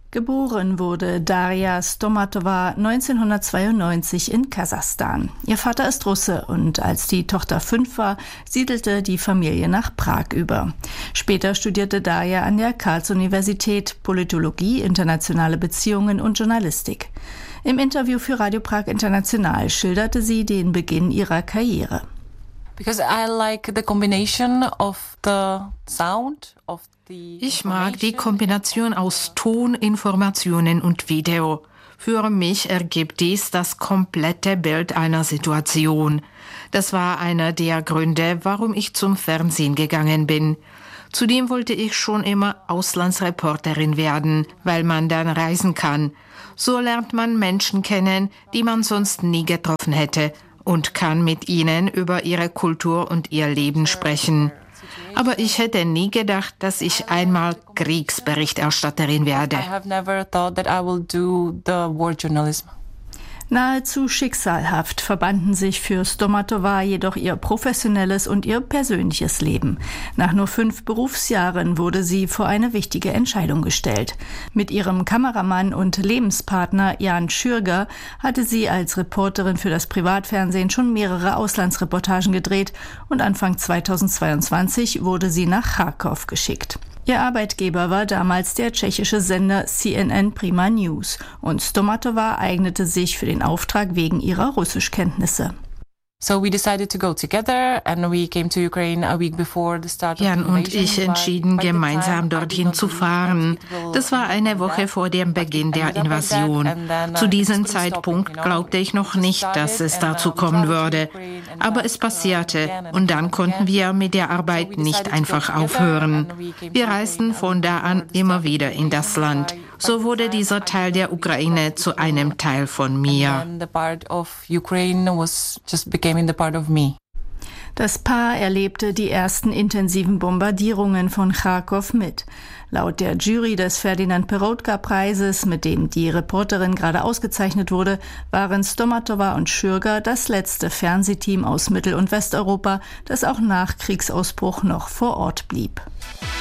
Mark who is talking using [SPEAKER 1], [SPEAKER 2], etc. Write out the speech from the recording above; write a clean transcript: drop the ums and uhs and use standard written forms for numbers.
[SPEAKER 1] Geboren wurde Daria Stomatova 1992 in Kasachstan. Ihr Vater ist Russe und als die Tochter 5 war, siedelte die Familie nach Prag über. Später studierte Daria an der Karls-Universität Politologie, internationale Beziehungen und Journalistik. Im Interview für Radio Prag International schilderte sie den Beginn ihrer Karriere.
[SPEAKER 2] Because I like the combination of the sound of
[SPEAKER 3] Ich mag die Kombination aus Ton, Informationen und Video. Für mich ergibt dies das komplette Bild einer Situation. Das war einer der Gründe, warum ich zum Fernsehen gegangen bin. Zudem wollte ich schon immer Auslandsreporterin werden, weil man dann reisen kann. So lernt man Menschen kennen, die man sonst nie getroffen hätte und kann mit ihnen über ihre Kultur und ihr Leben sprechen. Aber ich hätte nie gedacht, dass ich einmal Kriegsberichterstatterin werde.
[SPEAKER 2] I have never thought that I will do the war journalism.
[SPEAKER 1] Nahezu schicksalhaft verbanden sich für Stomatova jedoch ihr professionelles und ihr persönliches Leben. Nach nur 5 Berufsjahren wurde sie vor eine wichtige Entscheidung gestellt. Mit ihrem Kameramann und Lebenspartner Jan Schürger hatte sie als Reporterin für das Privatfernsehen schon mehrere Auslandsreportagen gedreht und Anfang 2022 wurde sie nach Charkow geschickt. Ihr Arbeitgeber war damals der tschechische Sender CNN Prima News und Stomatova eignete sich für den Auftrag wegen ihrer Russischkenntnisse.
[SPEAKER 2] So we decided to go together and we came to Ukraine a week before the start of the
[SPEAKER 3] Jan
[SPEAKER 2] invasion.
[SPEAKER 3] und ich entschieden, gemeinsam dorthin zu fahren. Das war eine Woche vor dem Beginn der Invasion. Zu diesem Zeitpunkt glaubte ich noch nicht, dass es dazu kommen würde. Aber es passierte und dann konnten wir mit der Arbeit nicht einfach aufhören. Wir reisten von da an immer wieder in das Land. So wurde dieser Teil der Ukraine zu einem Teil von mir.
[SPEAKER 1] Das Paar erlebte die ersten intensiven Bombardierungen von Charkow mit. Laut der Jury des Ferdinand-Peroutka-Preises, mit dem die Reporterin gerade ausgezeichnet wurde, waren Stomatova und Schürger das letzte Fernsehteam aus Mittel- und Westeuropa, das auch nach Kriegsausbruch noch vor Ort blieb.